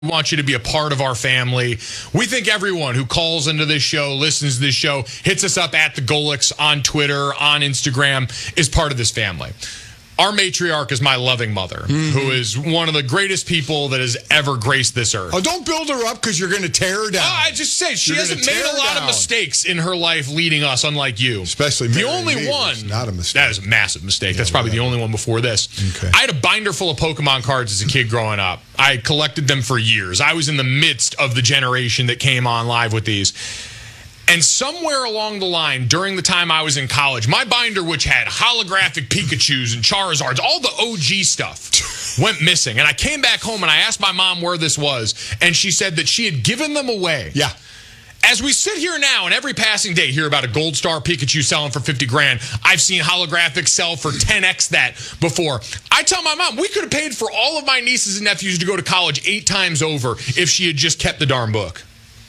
We want you to be a part of our family. We think everyone who calls into this show, listens to this show, hits us up at the Golics on Twitter, on Instagram, is part of this family. Our matriarch is my loving mother, who is one of the greatest people that has ever graced this earth. Oh, don't build her up because you're going to tear her down. I just say she hasn't made a lot of mistakes in her life leading us, unlike you. Especially the only one. Not a mistake. That is a massive mistake. That's probably the only one before this. Okay. I had a binder full of Pokemon cards as a kid growing up. I collected them for years. I was in the midst of the generation that came on live with these. And somewhere along the line, during the time I was in college, my binder, which had holographic Pikachus and Charizards, all the OG stuff, went missing. And I came back home and I asked my mom where this was, and she said that she had given them away. Yeah. As we sit here now, and every passing day hear about a Gold Star Pikachu selling for $50,000, I've seen holographics sell for 10x that before. I tell my mom, we could have paid for all of my nieces and nephews to go to college 8 times over if she had just kept the darn book.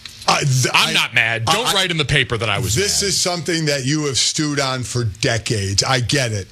I'm not mad. Don't write in the paper that I was mad. This is something that you have stewed on for decades. I get it.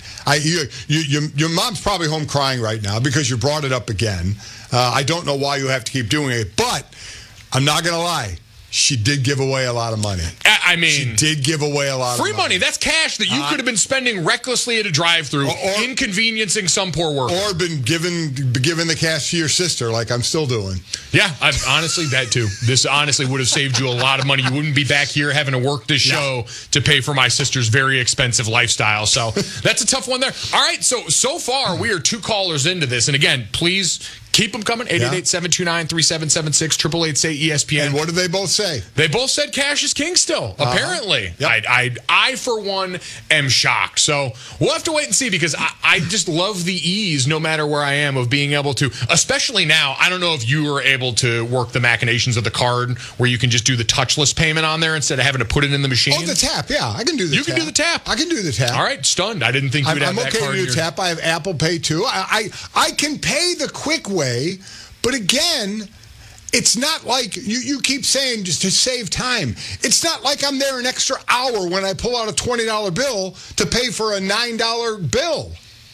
Your mom's probably home crying right now because you brought it up again. I don't know why you have to keep doing it, but I'm not going to lie. She did give away a lot of money. I mean, she did give away a lot of money. Free money. That's cash that you could have been spending recklessly at a drive-thru, inconveniencing some poor worker. Or been giving the cash to your sister, like I'm still doing. Yeah, honestly, that too. This honestly would have saved you a lot of money. You wouldn't be back here having to work this show to pay for my sister's very expensive lifestyle. So that's a tough one there. All right, so far we are 2 callers into this. And again, please keep them coming. 888-729-3776, 888-SAY-ESPN. And what did they both say? They both said cash is king still, apparently. Yep. I, for one, am shocked. So we'll have to wait and see because I just love the ease, no matter where I am, of being able to, especially now, I don't know if you were able to work the machinations of the card where you can just do the touchless payment on there instead of having to put it in the machine. Oh, the tap. Yeah, I can do the tap. You can do the tap. I can do the tap. All right, stunned. I didn't think you would have that card. I'm okay to do tap. I have Apple Pay, too. I can pay the quick way, but again, it's not like you keep saying just to save time. It's not like I'm there an extra hour when I pull out a $20 bill to pay for a $9 bill.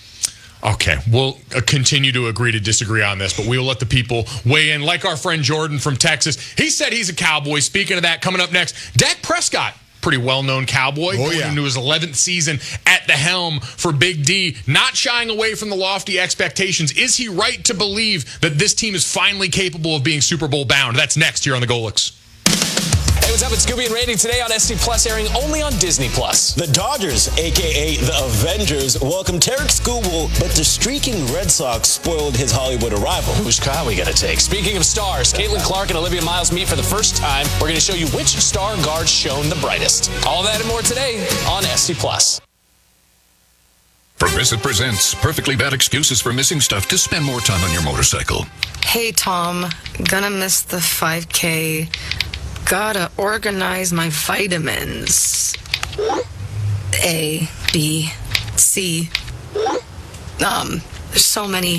Okay, we'll continue to agree to disagree on this, but we'll let the people weigh in. Like our friend Jordan from Texas, he said he's a Cowboy. Speaking of that, coming up next, Dak Prescott. Pretty well-known Cowboy, going into his 11th season at the helm for Big D, not shying away from the lofty expectations. Is he right to believe that this team is finally capable of being Super Bowl bound? That's next here on the Golics. Hey, what's up? It's Scooby and Randy today on SD Plus, airing only on Disney Plus. The Dodgers, a.k.a. the Avengers, welcomed Tarek Skubal, but the streaking Red Sox spoiled his Hollywood arrival. Whose car we gonna take? Speaking of stars, Caitlin Clark and Olivia Miles meet for the first time. We're gonna show you which star guard shone the brightest. All that and more today on SD Plus. Progressive presents Perfectly Bad Excuses for Missing Stuff to spend more time on your motorcycle. Hey, Tom. Gonna miss the 5K. Gotta organize my vitamins. A, B, C. There's so many.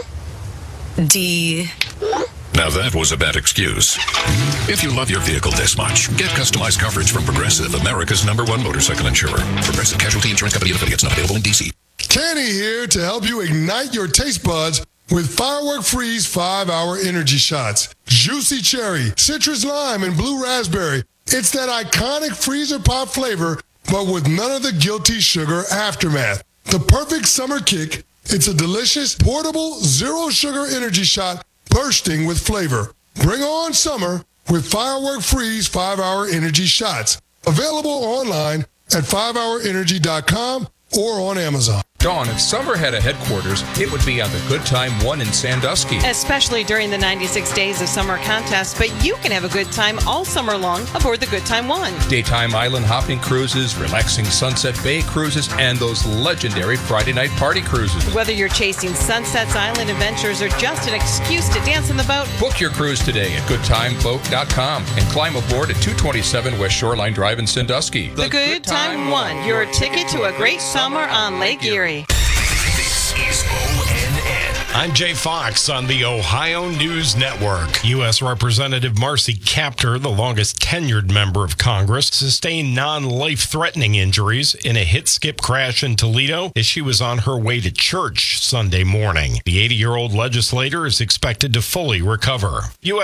D. Now that was a bad excuse. If you love your vehicle this much, get customized coverage from Progressive, America's #1 motorcycle insurer. Progressive Casualty Insurance Company and affiliates, not available in D.C. Kenny here to help you ignite your taste buds with Firework Freeze 5-Hour Energy Shots. Juicy cherry, citrus lime, and blue raspberry. It's that iconic freezer pop flavor, but with none of the guilty sugar aftermath. The perfect summer kick. It's a delicious, portable, zero-sugar energy shot bursting with flavor. Bring on summer with Firework Freeze 5-Hour Energy Shots. Available online at 5hourenergy.com or on Amazon. Dawn, if summer had a headquarters, it would be on the Good Time 1 in Sandusky. Especially during the 96 Days of Summer contest, but you can have a good time all summer long aboard the Good Time 1. Daytime island hopping cruises, relaxing Sunset Bay cruises, and those legendary Friday night party cruises. Whether you're chasing Sunset's island adventures or just an excuse to dance on the boat, book your cruise today at goodtimeboat.com and climb aboard at 227 West Shoreline Drive in Sandusky. The Good Time 1, your ticket to a great summer on Lake Erie. This is ONN. I'm Jay Fox on the Ohio News Network. U.S. Representative Marcy Kaptur, the longest tenured member of Congress, sustained non-life-threatening injuries in a hit-skip crash in Toledo as she was on her way to church Sunday morning. The 80-year-old legislator is expected to fully recover.